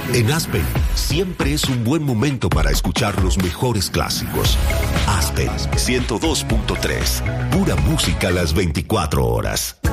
En Aspen, siempre es un buen momento para escuchar los mejores clásicos. Aspen 102.3, pura música las 24 horas.